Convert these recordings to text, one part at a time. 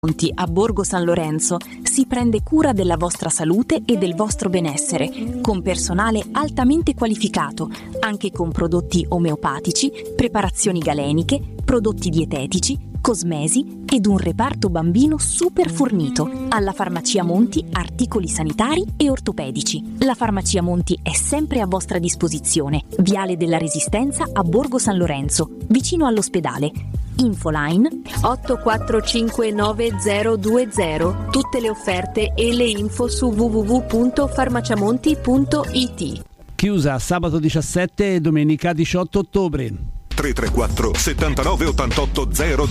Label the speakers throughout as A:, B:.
A: Monti a Borgo San Lorenzo si prende cura della vostra salute e del vostro benessere, con personale altamente qualificato, anche con prodotti omeopatici, preparazioni galeniche, prodotti dietetici, cosmesi ed un reparto bambino super fornito. Alla Farmacia Monti articoli sanitari e ortopedici. La Farmacia Monti è sempre a vostra disposizione. Viale della Resistenza a Borgo San Lorenzo, vicino all'ospedale. Infoline 84592020. Tutte le offerte e le info su www.farmaciamonti.it.
B: Chiusa sabato 17 e domenica 18 ottobre.
C: 334 79 88 000.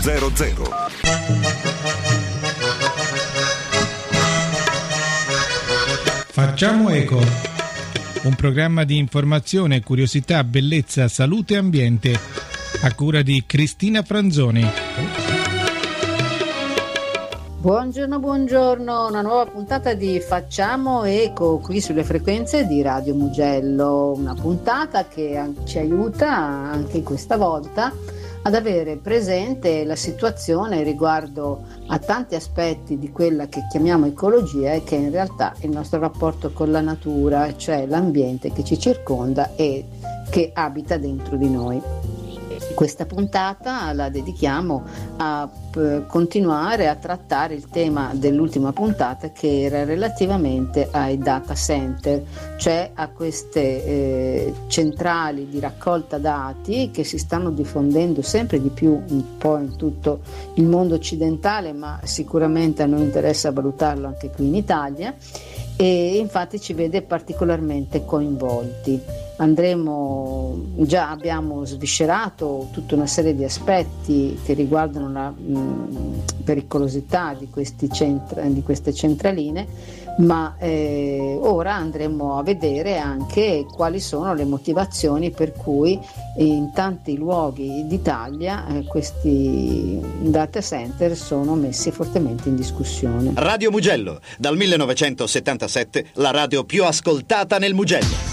D: Facciamo eco. Un programma di informazione, curiosità, bellezza, salute e ambiente. A cura di Cristina Franzoni.
E: Buongiorno, una nuova puntata di Facciamo Eco qui sulle frequenze di Radio Mugello, una puntata che ci aiuta anche questa volta ad avere presente la situazione riguardo a tanti aspetti di quella che chiamiamo ecologia e che in realtà è il nostro rapporto con la natura, cioè l'ambiente che ci circonda e che abita dentro di noi. Questa puntata la dedichiamo a continuare a trattare il tema dell'ultima puntata, che era relativamente ai data center, cioè a queste centrali di raccolta dati che si stanno diffondendo sempre di più un po' in tutto il mondo occidentale, ma sicuramente a noi interessa valutarlo anche qui in Italia, e infatti ci vede particolarmente coinvolti. Abbiamo sviscerato tutta una serie di aspetti che riguardano la pericolosità di queste centraline, ma ora andremo a vedere anche quali sono le motivazioni per cui in tanti luoghi d'Italia questi data center sono messi fortemente in discussione.
F: Radio Mugello, dal 1977 la radio più ascoltata nel Mugello.